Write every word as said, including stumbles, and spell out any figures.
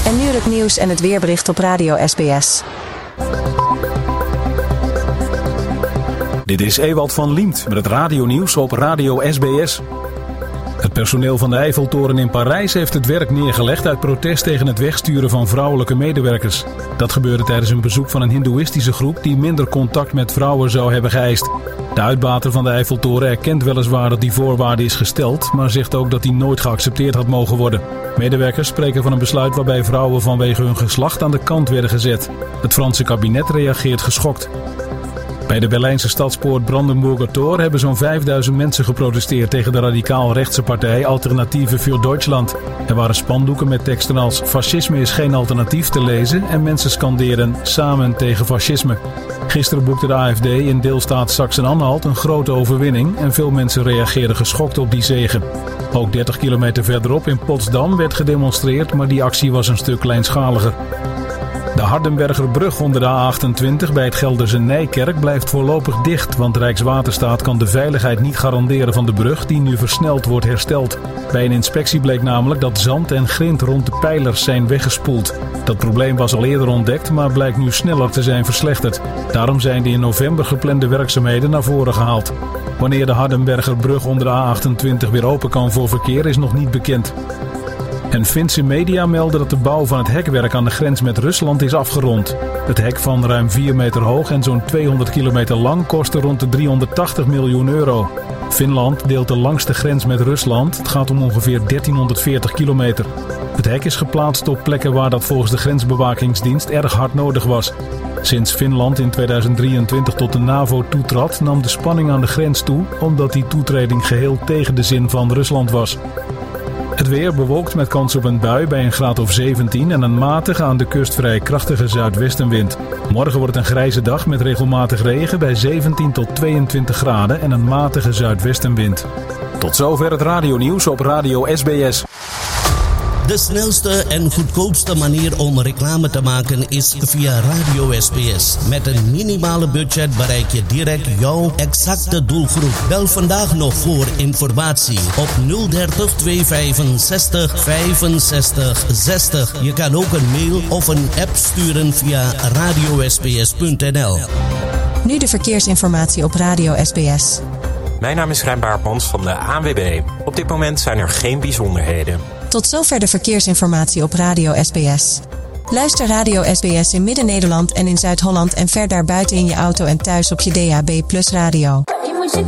En nu het nieuws en het weerbericht op Radio S B S. Dit is Ewald van Liemt met het radionieuws op Radio S B S. Het personeel van de Eiffeltoren in Parijs heeft het werk neergelegd uit protest tegen het wegsturen van vrouwelijke medewerkers. Dat gebeurde tijdens een bezoek van een hindoeïstische groep die minder contact met vrouwen zou hebben geëist. De uitbater van de Eiffeltoren erkent weliswaar dat die voorwaarde is gesteld, maar zegt ook dat die nooit geaccepteerd had mogen worden. Medewerkers spreken van een besluit waarbij vrouwen vanwege hun geslacht aan de kant werden gezet. Het Franse kabinet reageert geschokt. Bij de Berlijnse stadspoort Brandenburger Tor hebben zo'n vijfduizend mensen geprotesteerd tegen de radicaal-rechtse partij Alternatieven für Deutschland. Er waren spandoeken met teksten als fascisme is geen alternatief te lezen en mensen scandeerden samen tegen fascisme. Gisteren boekte de A F D in deelstaat Sachsen-Anhalt een grote overwinning en veel mensen reageerden geschokt op die zege. Ook dertig kilometer verderop in Potsdam werd gedemonstreerd, maar die actie was een stuk kleinschaliger. De Hardenbergerbrug onder de A achtentwintig bij het Gelderse Nijkerk blijft voorlopig dicht, want Rijkswaterstaat kan de veiligheid niet garanderen van de brug die nu versneld wordt hersteld. Bij een inspectie bleek namelijk dat zand en grind rond de pijlers zijn weggespoeld. Dat probleem was al eerder ontdekt, maar blijkt nu sneller te zijn verslechterd. Daarom zijn de in november geplande werkzaamheden naar voren gehaald. Wanneer de Hardenbergerbrug onder de A achtentwintig weer open kan voor verkeer is nog niet bekend. En Finse media melden dat de bouw van het hekwerk aan de grens met Rusland is afgerond. Het hek van ruim vier meter hoog en zo'n tweehonderd kilometer lang kostte rond de driehonderdtachtig miljoen euro. Finland deelt de langste grens met Rusland. Het gaat om ongeveer dertienhonderdveertig kilometer. Het hek is geplaatst op plekken waar dat volgens de grensbewakingsdienst erg hard nodig was. Sinds Finland in tweeduizend drieëntwintig tot de NAVO toetrad, nam de spanning aan de grens toe, omdat die toetreding geheel tegen de zin van Rusland was. Het weer bewolkt met kans op een bui bij een graad of zeventien en een matige aan de kust vrij krachtige zuidwestenwind. Morgen wordt het een grijze dag met regelmatig regen bij zeventien tot tweeëntwintig graden en een matige zuidwestenwind. Tot zover het radionieuws op Radio S B S. De snelste en goedkoopste manier om reclame te maken is via Radio S B S. Met een minimale budget bereik je direct jouw exacte doelgroep. Bel vandaag nog voor informatie op nul dertig tweehonderdvijfenzestig vijfenzestig zestig. Je kan ook een mail of een app sturen via radio s b s punt n l. Nu de verkeersinformatie op Radio S B S. Mijn naam is Rijn Baartmans van de A N W B. Op dit moment zijn er geen bijzonderheden. Tot zover de verkeersinformatie op Radio S B S. Luister Radio S B S in Midden-Nederland en in Zuid-Holland en ver daarbuiten in je auto en thuis op je D A B plus radio.